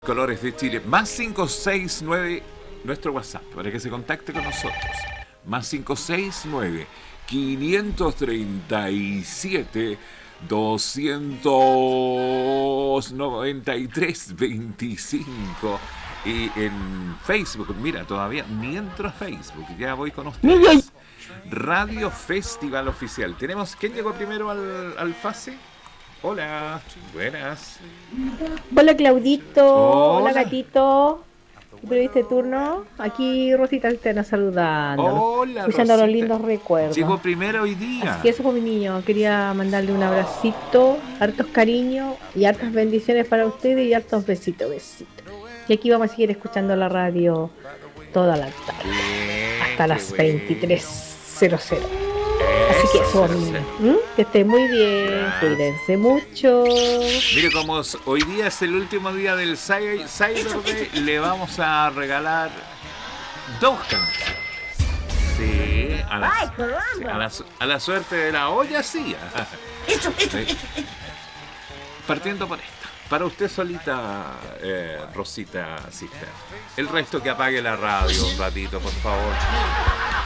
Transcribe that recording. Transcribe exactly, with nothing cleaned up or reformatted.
Colores de Chile, más cinco seis nueve, nuestro WhatsApp, para que se contacte con nosotros. Más cinco seis nueve, quinientos treinta y siete, doscientos noventa y tres, veinticinco. Y en Facebook, mira, todavía ni entro a Facebook, ya voy con ustedes. Radio Festival Oficial. Tenemos, ¿quién llegó primero al, al fase? Hola, buenas. Hola Claudito, hola, Hola. Gatito. ¿Tuviste turno? Aquí Rosita Altena saludándolo, Hola, escuchando los Rosita. lindos recuerdos. Llegó primero hoy día. Así que eso fue mi niño, quería mandarle un abracito, hartos cariños y hartas bendiciones para ustedes y hartos besitos, besitos. Y aquí vamos a seguir escuchando la radio toda la tarde, Bien, hasta qué las bueno. veintitrés cero cero. Así que eso, Eso, niño. cero, ¿Mm? Que estén muy bien, Gracias. cuídense mucho. Mire, como es- hoy día es el último día del Cy- Cyber Day, le vamos a regalar dos canciones. Sí, a la, ¡Ay, sí, caramba! a la, su- a la suerte de la olla, sí. Eso, eso, Sí. eso, eso. Partiendo por esta. Para usted solita, eh, Rosita Sister. El resto que apague la radio un ratito, por favor.